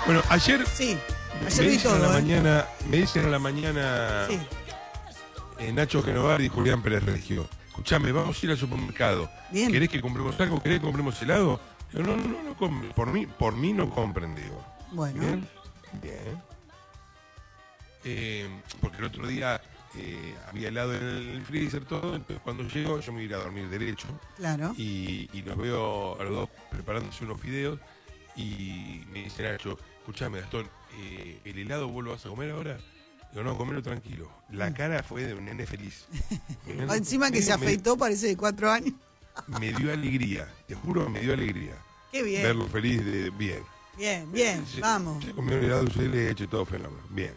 Bueno, ayer. Sí, ayer vi todo. Me dicen a la mañana. Sí. Nacho Genovar y Julián Pérez Regio. Escuchame, vamos a ir al supermercado. Bien. ¿Querés que compremos algo? ¿Querés que compremos helado? Digo, no compren. Por mí no compren, digo. Bueno. Bien. Porque el otro día había helado en el freezer, todo. Entonces cuando llego, yo me iba a dormir derecho. Claro. Y los veo a los dos preparándose unos fideos. Y me dice Nacho, escuchame, Gastón, ¿el helado vos lo vas a comer ahora? Digo, no, comelo tranquilo. La cara fue de un nene feliz. Encima que se afeitó, parece de 4 años. Me dio alegría, te juro, me dio alegría. Qué bien. Verlo feliz, bien. Bien, vamos. Se comió un helado dulce de leche, todo fenómeno. Bien.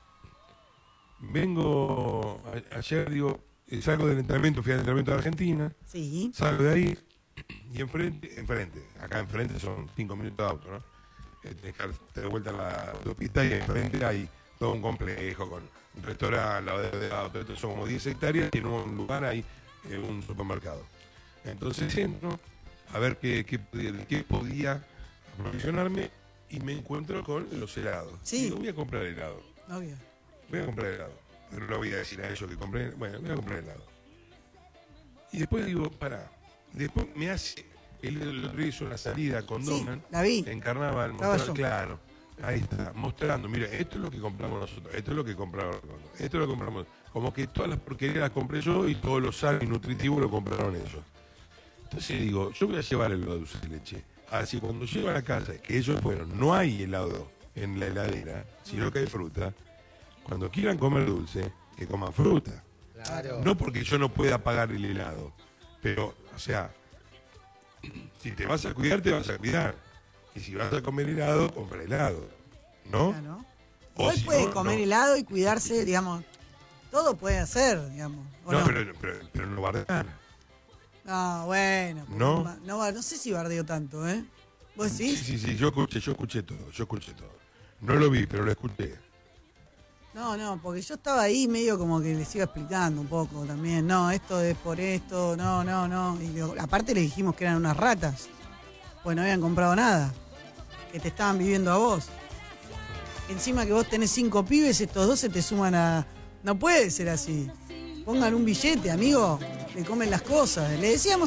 Vengo, ayer digo, salgo del entrenamiento, fui al entrenamiento de Argentina. Sí. Salgo de ahí y enfrente, acá enfrente son 5 minutos de auto, ¿no? Tenés que darte de vuelta en la autopista y enfrente hay todo un complejo con un restaurante, lavadero de auto, esto son como 10 hectáreas y en un lugar hay un supermercado. Entonces entro a ver qué podía aprovisionarme y me encuentro con los helados. Sí. Digo, voy a comprar helado. Obvio. Voy a comprar helado. Pero no voy a decir a ellos que compré. Bueno, voy a comprar helado. Y después digo, pará. Después me hace. El otro día hizo una salida con Doman. La vi. En Carnaval. Claro. Ahí está. Mostrando. Mira, esto es lo que compramos nosotros. Esto es lo que compraron nosotros. Esto es lo que compramos. Como que todas las porquerías las compré yo y todos los sanos y nutritivos lo compraron ellos. Entonces digo, yo voy a llevar el helado dulce de leche. Así cuando llego a la casa, que ellos fueron, no hay helado en la heladera, sino que hay fruta. Cuando quieran comer dulce, que coman fruta. Claro. No porque yo no pueda pagar el helado, pero, o sea, si te vas a cuidar, te vas a cuidar. Y si vas a comer helado, compra helado. ¿No? Claro. O Igual si puede no, comer no. helado y cuidarse, digamos. Todo puede hacer, digamos. ¿O No, no? pero no bardear. No, bueno. ¿No? No sé si bardeo tanto, ¿eh? ¿Vos sí? Sí, yo escuché todo. No lo vi, pero lo escuché. No, porque yo estaba ahí medio como que les iba explicando un poco también. No, esto es por esto, no. Y aparte les dijimos que eran unas ratas. Pues no habían comprado nada. Que te estaban viviendo a vos. Encima que vos tenés 5 pibes, estos 2 se te suman a... No puede ser así. Pongan un billete, amigo, que comen las cosas. Le decíamos